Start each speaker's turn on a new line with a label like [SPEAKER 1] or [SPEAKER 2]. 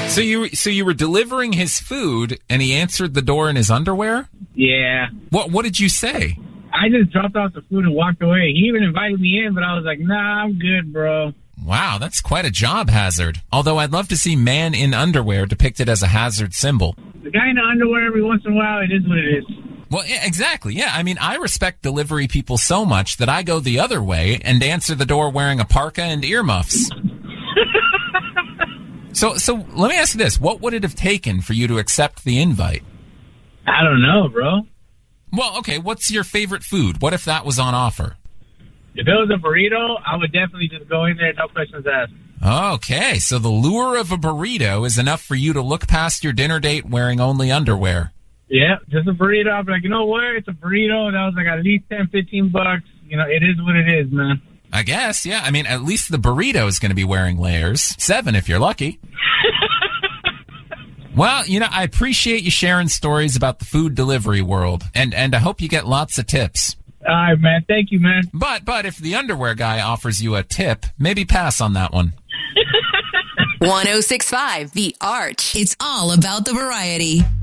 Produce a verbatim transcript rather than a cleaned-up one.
[SPEAKER 1] So you so you were delivering his food, and he answered the door in his underwear?
[SPEAKER 2] Yeah.
[SPEAKER 1] What What did you say?
[SPEAKER 2] I just dropped off the food and walked away. He even invited me in, but I was like, nah, I'm good, bro.
[SPEAKER 1] Wow, that's quite a job hazard. Although I'd love to see man in underwear depicted as a hazard symbol.
[SPEAKER 2] The guy in the underwear, every once in a while, it is what it is.
[SPEAKER 1] Well, yeah, exactly. Yeah, I mean, I respect delivery people so much that I go the other way and answer the door wearing a parka and earmuffs. So, so let me ask you this. What would it have taken for you to accept the invite?
[SPEAKER 2] I don't know, bro.
[SPEAKER 1] Well, okay, what's your favorite food? What if that was on offer?
[SPEAKER 2] If it was a burrito, I would definitely just go in there, no questions asked.
[SPEAKER 1] Okay, so the lure of a burrito is enough for you to look past your dinner date wearing only underwear.
[SPEAKER 2] Yeah, just a burrito. I'd be like, you know what? It's a burrito. That was like at least ten, fifteen bucks. You know, it is what it is, man.
[SPEAKER 1] I guess, yeah. I mean, at least the burrito is going to be wearing layers. Seven if you're lucky. Well, you know, I appreciate you sharing stories about the food delivery world, and, and I hope you get lots of tips.
[SPEAKER 2] All right, man. Thank you, man.
[SPEAKER 1] But but if the underwear guy offers you a tip, maybe pass on that one.
[SPEAKER 3] one oh six point five The Arch. It's all about the variety.